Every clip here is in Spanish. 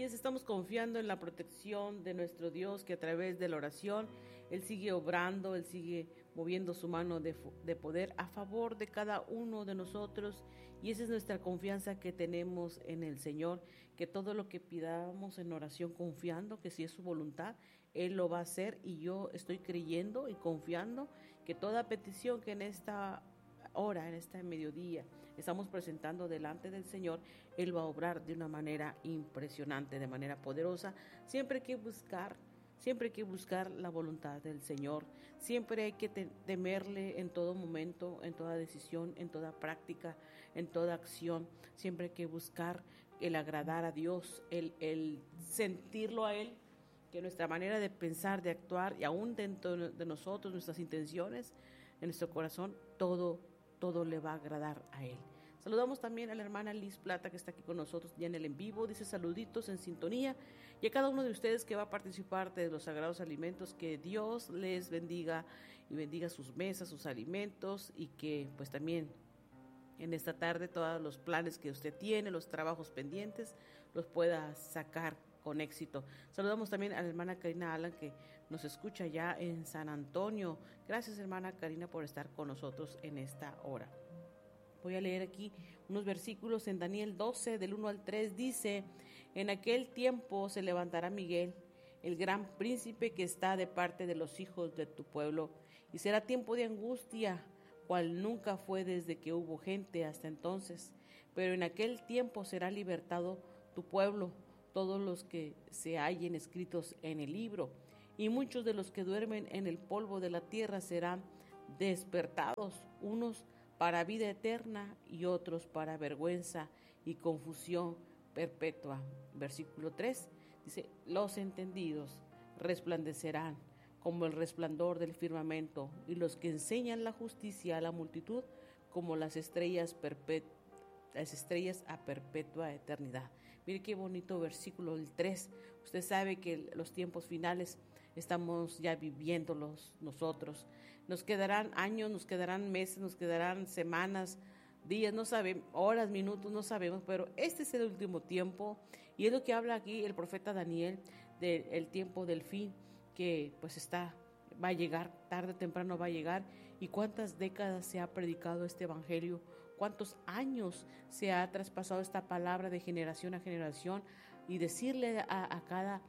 es, estamos confiando en la protección de nuestro Dios, que a través de la oración Él sigue obrando, Él sigue moviendo su mano de poder a favor de cada uno de nosotros, y esa es nuestra confianza que tenemos en el Señor, que todo lo que pidamos en oración confiando que si es su voluntad, Él lo va a hacer, y yo estoy creyendo y confiando que toda petición que en esta hora, en este mediodía, estamos presentando delante del Señor, Él va a obrar de una manera impresionante, de manera poderosa. Siempre hay que buscar la voluntad del Señor, siempre hay que temerle en todo momento, en toda decisión, en toda práctica, en toda acción. Siempre hay que buscar el agradar a Dios, el sentirlo a Él, que nuestra manera de pensar, de actuar, y aún dentro de nosotros, nuestras intenciones, en nuestro corazón, todo le va a agradar a Él. Saludamos también a la hermana Liz Plata, que está aquí con nosotros ya en el en vivo. Dice saluditos en sintonía, y a cada uno de ustedes que va a participar de los sagrados alimentos, que Dios les bendiga y bendiga sus mesas, sus alimentos, y que pues también en esta tarde todos los planes que usted tiene, los trabajos pendientes, los pueda sacar con éxito. Saludamos también a la hermana Karina Alan, que nos escucha ya en San Antonio. Gracias, hermana Karina, por estar con nosotros en esta hora. Voy a leer aquí unos versículos en Daniel 12, del 1 al 3. Dice: en aquel tiempo se levantará Miguel, el gran príncipe que está de parte de los hijos de tu pueblo, y será tiempo de angustia, cual nunca fue desde que hubo gente hasta entonces. Pero en aquel tiempo será libertado tu pueblo, todos los que se hallen escritos en el libro, y muchos de los que duermen en el polvo de la tierra serán despertados, unos para vida eterna y otros para vergüenza y confusión perpetua. Versículo 3 dice: los entendidos resplandecerán como el resplandor del firmamento, y los que enseñan la justicia a la multitud como las estrellas a perpetua eternidad. Mire qué bonito versículo el 3. Usted sabe que los tiempos finales estamos ya viviéndolos nosotros. Nos quedarán años, nos quedarán meses, nos quedarán semanas, días, no sabemos, horas, minutos, no sabemos, pero este es el último tiempo, y es lo que habla aquí el profeta Daniel del tiempo del fin, que pues va a llegar, tarde o temprano va a llegar. Y cuántas décadas se ha predicado este evangelio, cuántos años se ha traspasado esta palabra de generación a generación, y decirle a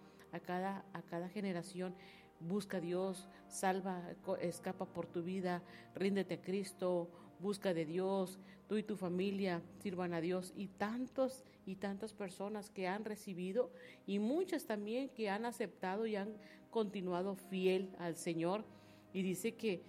cada generación: busca a Dios, salva, escapa por tu vida, ríndete a Cristo, busca de Dios, tú y tu familia sirvan a Dios. Y tantas personas que han recibido, y muchas también que han aceptado y han continuado fiel al Señor. Y dice que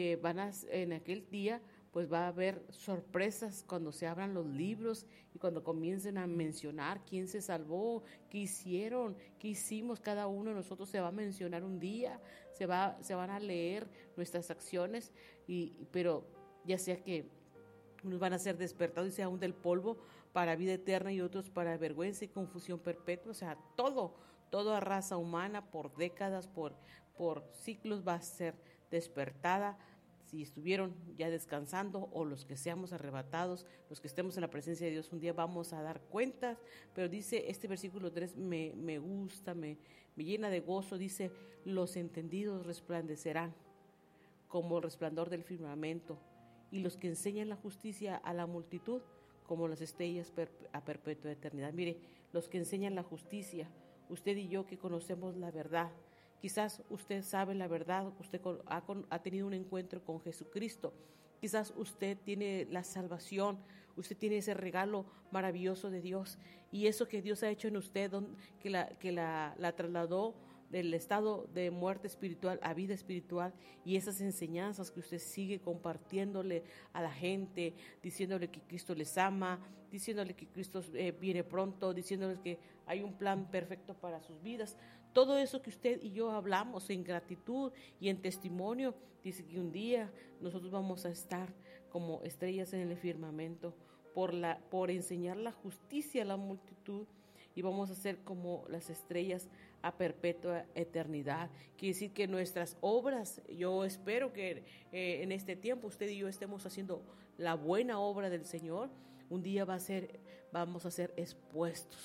en aquel día pues va a haber sorpresas cuando se abran los libros y cuando comiencen a mencionar quién se salvó, qué hicieron, qué hicimos. Cada uno de nosotros se va a mencionar un día, se van a leer nuestras acciones, pero ya sea que unos van a ser despertados, y sea aún del polvo para vida eterna, y otros para vergüenza y confusión perpetua. O sea, toda raza humana por décadas, por ciclos va a ser despertada. Si estuvieron ya descansando, o los que seamos arrebatados, los que estemos en la presencia de Dios, un día vamos a dar cuentas. Pero dice este versículo 3, me gusta, me llena de gozo. Dice: los entendidos resplandecerán como el resplandor del firmamento, y los que enseñan la justicia a la multitud como las estrellas a perpetua eternidad. Mire, los que enseñan la justicia, usted y yo que conocemos la verdad. Quizás usted sabe la verdad, usted ha tenido un encuentro con Jesucristo. Quizás usted tiene la salvación, usted tiene ese regalo maravilloso de Dios, y eso que Dios ha hecho en usted, que la trasladó del estado de muerte espiritual a vida espiritual, y esas enseñanzas que usted sigue compartiéndole a la gente, diciéndole que Cristo les ama, diciéndole que Cristo viene pronto, diciéndoles que hay un plan perfecto para sus vidas. Todo eso que usted y yo hablamos en gratitud y en testimonio, dice que un día nosotros vamos a estar como estrellas en el firmamento por enseñar la justicia a la multitud, y vamos a ser como las estrellas a perpetua eternidad. Quiere decir que nuestras obras, yo espero que en este tiempo usted y yo estemos haciendo la buena obra del Señor. Un día vamos a ser expuestos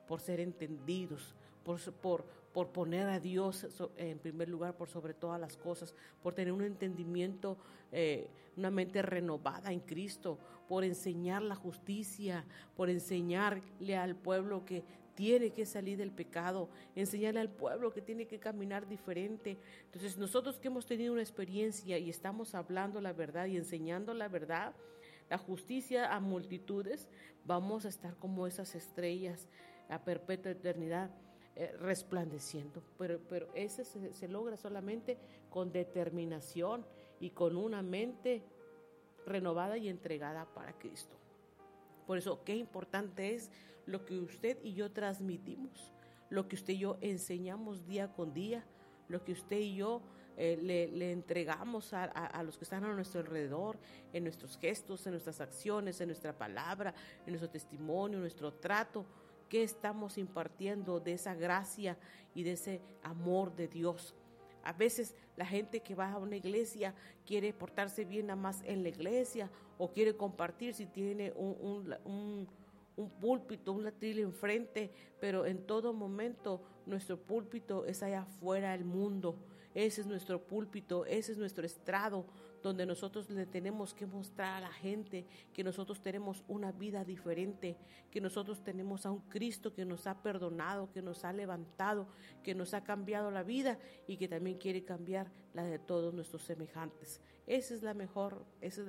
por ser entendidos, por poner a Dios en primer lugar por sobre todas las cosas, por tener un entendimiento, una mente renovada en Cristo, por enseñar la justicia, por enseñarle al pueblo que tiene que salir del pecado, enseñarle al pueblo que tiene que caminar diferente. Entonces nosotros que hemos tenido una experiencia y estamos hablando la verdad y enseñando la verdad, la justicia a multitudes, vamos a estar como esas estrellas a perpetua eternidad, resplandeciendo, pero ese se logra solamente con determinación y con una mente renovada y entregada para Cristo. Por eso qué importante es lo que usted y yo transmitimos, lo que usted y yo enseñamos día con día, lo que usted y yo le entregamos a los que están a nuestro alrededor, en nuestros gestos, en nuestras acciones, en nuestra palabra, en nuestro testimonio, en nuestro trato. ¿Qué estamos impartiendo de esa gracia y de ese amor de Dios? A veces la gente que va a una iglesia quiere portarse bien nada más en la iglesia o quiere compartir si tiene un púlpito, un latril enfrente, pero en todo momento nuestro púlpito es allá afuera del mundo. Ese es nuestro púlpito, ese es nuestro estrado, donde nosotros le tenemos que mostrar a la gente que nosotros tenemos una vida diferente, que nosotros tenemos a un Cristo que nos ha perdonado, que nos ha levantado, que nos ha cambiado la vida y que también quiere cambiar la de todos nuestros semejantes. Esa es la mejor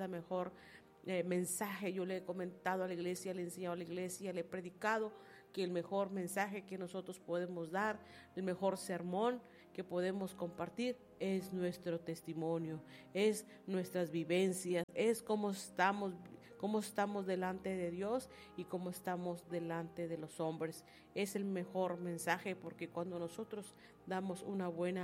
mensaje. Yo le he comentado a la iglesia, le he enseñado a la iglesia, le he predicado que el mejor mensaje que nosotros podemos dar, el mejor sermón que podemos compartir es nuestro testimonio, es nuestras vivencias, es cómo estamos delante de Dios y cómo estamos delante de los hombres. Es el mejor mensaje, porque cuando nosotros damos un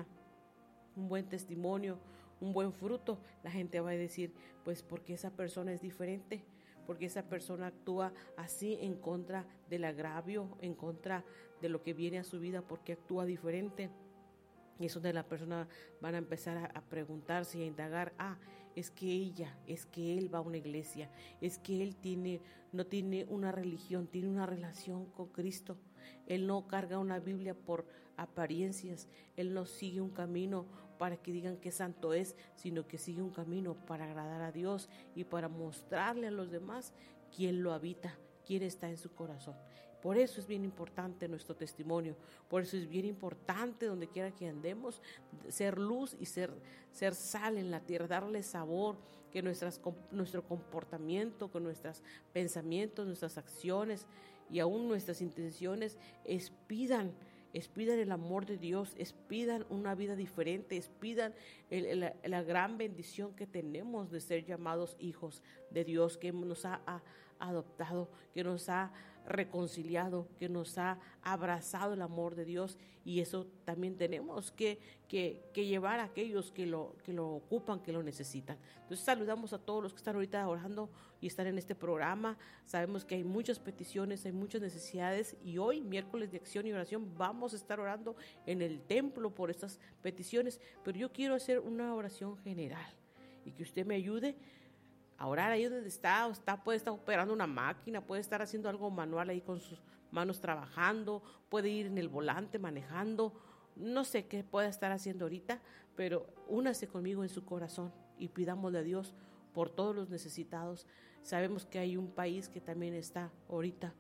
buen testimonio, un buen fruto, la gente va a decir, pues porque esa persona es diferente, porque esa persona actúa así en contra del agravio, en contra de lo que viene a su vida, porque actúa diferente. Y es donde la persona van a empezar a preguntarse y a indagar, es que él va a una iglesia, es que él no tiene una religión, tiene una relación con Cristo. Él no carga una Biblia por apariencias, él no sigue un camino para que digan qué santo es, sino que sigue un camino para agradar a Dios y para mostrarle a los demás quién lo habita, quién está en su corazón. Por eso es bien importante nuestro testimonio, por eso es bien importante donde quiera que andemos, ser luz y ser sal en la tierra, darle sabor, que nuestro comportamiento, con nuestros pensamientos, nuestras acciones y aún nuestras intenciones expidan el amor de Dios, expidan una vida diferente, expidan la gran bendición que tenemos de ser llamados hijos de Dios, que nos ha adoptado, que nos ha reconciliado, que nos ha abrazado el amor de Dios, y eso también tenemos que llevar a aquellos que lo ocupan, que lo necesitan. Entonces saludamos a todos los que están ahorita orando y están en este programa. Sabemos que hay muchas peticiones, hay muchas necesidades, y hoy, miércoles de acción y oración, vamos a estar orando en el templo por estas peticiones, pero yo quiero hacer una oración general y que usted me ayude a orar ahí donde está, puede estar operando una máquina, puede estar haciendo algo manual ahí con sus manos trabajando, puede ir en el volante manejando, no sé qué pueda estar haciendo ahorita, pero únase conmigo en su corazón y pidámosle a Dios por todos los necesitados. Sabemos que hay un país que también está ahorita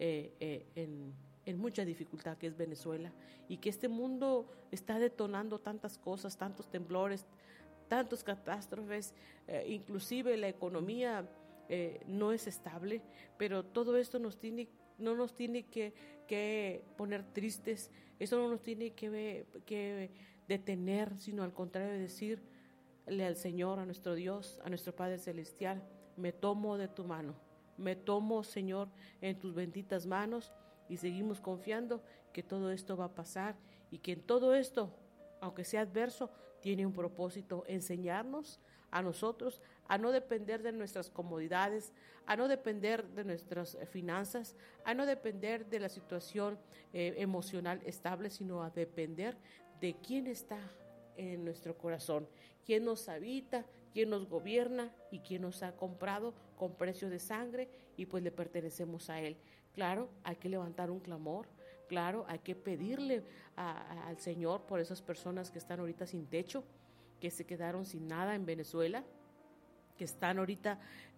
en mucha dificultad, que es Venezuela, y que este mundo está detonando tantas cosas, tantos temblores, tantas catástrofes, inclusive la economía no es estable, pero todo esto no nos tiene que poner tristes, eso no nos tiene que detener, sino al contrario, decirle al Señor, a nuestro Dios, a nuestro Padre Celestial, me tomo de tu mano, me tomo, Señor, en tus benditas manos, y seguimos confiando que todo esto va a pasar y que en todo esto, aunque sea adverso, tiene un propósito: enseñarnos a nosotros a no depender de nuestras comodidades, a no depender de nuestras finanzas, a no depender de la situación emocional estable, sino a depender de quién está en nuestro corazón, quién nos habita, quién nos gobierna y quién nos ha comprado con precio de sangre, y pues le pertenecemos a Él. Claro, hay que levantar un clamor, Claro, hay que pedirle al Señor por esas personas que están ahorita sin techo, que se quedaron sin nada en Venezuela, que están ahorita,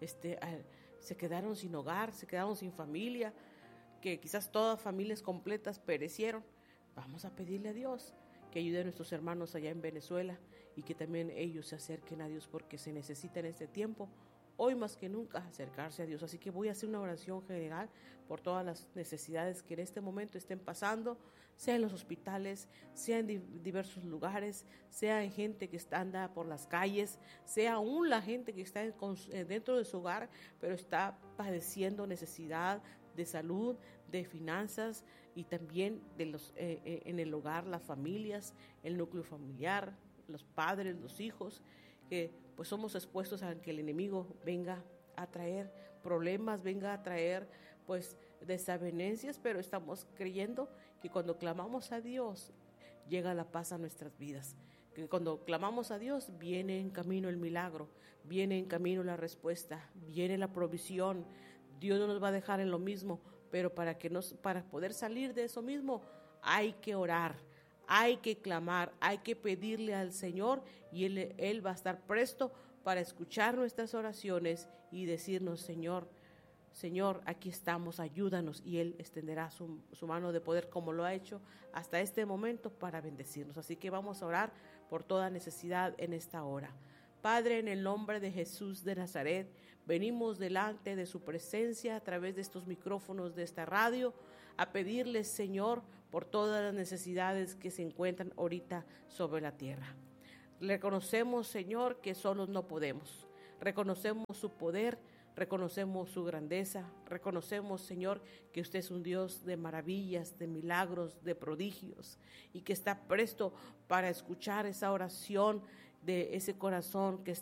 se quedaron sin hogar, se quedaron sin familia, que quizás todas familias completas perecieron. Vamos a pedirle a Dios que ayude a nuestros hermanos allá en Venezuela y que también ellos se acerquen a Dios, porque se necesita en este tiempo, hoy más que nunca, acercarse a Dios. Así que voy a hacer una oración general por todas las necesidades que en este momento estén pasando, sea en los hospitales, sea en diversos lugares, sea en gente que anda por las calles, sea aún la gente que está dentro de su hogar, pero está padeciendo necesidad de salud, de finanzas, y también en el hogar, las familias, el núcleo familiar, los padres, los hijos, que pues somos expuestos a que el enemigo venga a traer problemas, venga a traer pues desavenencias, pero estamos creyendo que cuando clamamos a Dios llega la paz a nuestras vidas, que cuando clamamos a Dios viene en camino el milagro, viene en camino la respuesta, viene la provisión. Dios no nos va a dejar en lo mismo, pero para poder salir de eso mismo hay que orar, hay que clamar, hay que pedirle al Señor, y Él va a estar presto para escuchar nuestras oraciones y decirnos: Señor, aquí estamos, ayúdanos, y Él extenderá su mano de poder, como lo ha hecho hasta este momento, para bendecirnos. Así que vamos a orar por toda necesidad en esta hora. Padre, en el nombre de Jesús de Nazaret, venimos delante de su presencia a través de estos micrófonos de esta radio a pedirle, Señor, por todas las necesidades que se encuentran ahorita sobre la tierra. Reconocemos, Señor, que solos no podemos. Reconocemos su poder, reconocemos su grandeza, reconocemos, Señor, que usted es un Dios de maravillas, de milagros, de prodigios, y que está presto para escuchar esa oración de ese corazón que